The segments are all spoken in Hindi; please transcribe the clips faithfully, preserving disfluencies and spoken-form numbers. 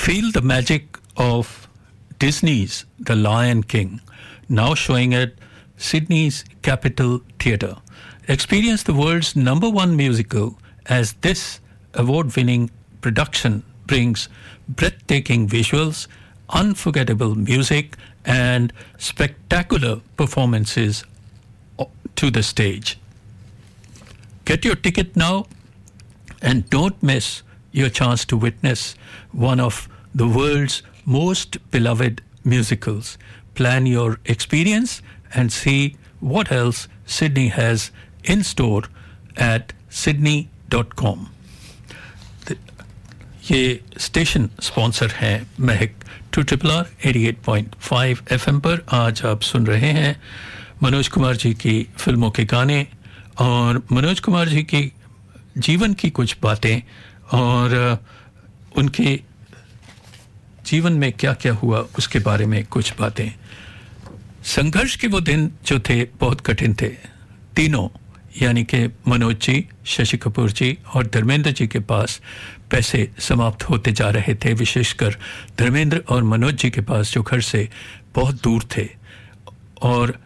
Feel the magic of Disney's The Lion King, now showing at Sydney's Capitol Theatre. Experience the world's number one musical as this award-winning production brings breathtaking visuals, unforgettable music, and spectacular performances to the stage. Get your ticket now and don't miss your chance to witness one of the world's most beloved musicals. Plan your experience and see what else Sydney has in store at sydney dot com. ये स्टेशन स्पॉन्सर हैं महक to triple R eighty eight point five F M पर. आज आप सुन रहे हैं मनोज कुमार जी की फिल्मों के गाने और मनोज कुमार जी की जीवन की कुछ बातें और उनके जीवन में क्या क्या हुआ उसके बारे में कुछ बातें. संघर्ष के वो दिन जो थे बहुत कठिन थे. तीनों यानी कि मनोज जी, शशि कपूर जी और धर्मेंद्र जी के पास पैसे समाप्त होते जा रहे थे, विशेषकर धर्मेंद्र और मनोज जी के पास जो घर से बहुत दूर थे और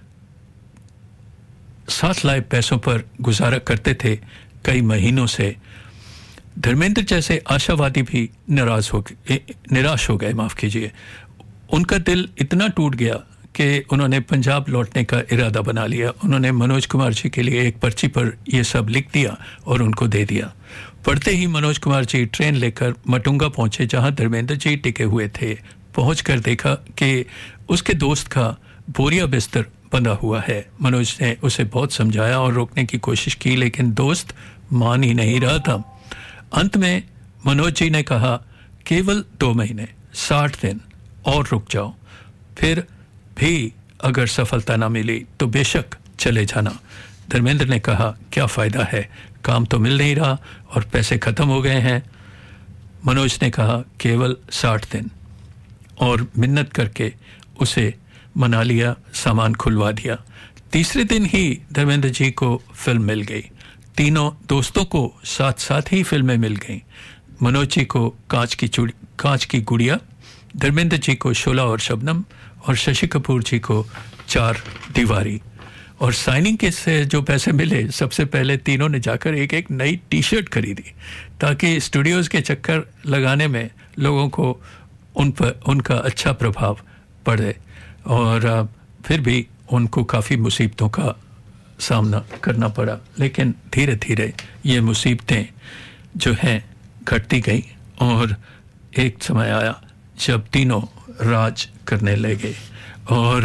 साथ लाए पैसों पर गुजारा करते थे कई महीनों से. धर्मेंद्र जैसे आशावादी भी नाराज हो गए, निराश हो गए, माफ कीजिए. उनका दिल इतना टूट गया कि उन्होंने पंजाब लौटने का इरादा बना लिया. उन्होंने मनोज कुमार जी के लिए एक पर्ची पर यह सब लिख दिया और उनको दे दिया. पढ़ते ही मनोज कुमार जी ट्रेन लेकर मटुंगा पहुंचे जहां धर्मेंद्र जी टिके हुए थे. पहुंचकर देखा कि उसके दोस्त का बोरिया बिस्तर बंधा हुआ है. मनोज ने उसे बहुत समझाया और रोकने की कोशिश की, लेकिन दोस्त मान ही नहीं रहा था. अंत में मनोज जी ने कहा, केवल दो महीने साठ दिन और रुक जाओ, फिर भी अगर सफलता ना मिली तो बेशक चले जाना. धर्मेंद्र ने कहा, क्या फ़ायदा है, काम तो मिल नहीं रहा और पैसे ख़त्म हो गए हैं. मनोज ने कहा, केवल साठ दिन और मिन्नत करके उसे मना लिया, सामान खुलवा दिया. तीसरे दिन ही धर्मेंद्र जी को फिल्म मिल गई. तीनों दोस्तों को साथ साथ ही फिल्में मिल गईं. मनोज जी को कांच की चूड़ी कांच की गुड़िया, धर्मेंद्र जी को शोला और शबनम और शशि कपूर जी को चार दीवारी. और साइनिंग के से जो पैसे मिले, सबसे पहले तीनों ने जाकर एक एक नई टी शर्ट खरीदी ताकि स्टूडियोज़ के चक्कर लगाने में लोगों को उन पर उनका अच्छा प्रभाव पड़े. और फिर भी उनको काफ़ी मुसीबतों का सामना करना पड़ा, लेकिन धीरे धीरे ये मुसीबतें जो हैं घटती गई और एक समय आया जब तीनों राज करने लगे. और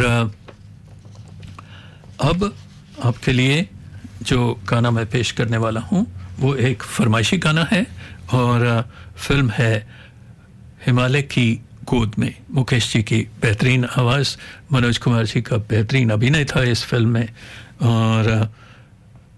अब आपके लिए जो गाना मैं पेश करने वाला हूँ वो एक फरमाइशी गाना है और फिल्म है हिमालय की गोद में. मुकेश जी की बेहतरीन आवाज़, मनोज कुमार जी का बेहतरीन अभिनय था इस फिल्म में और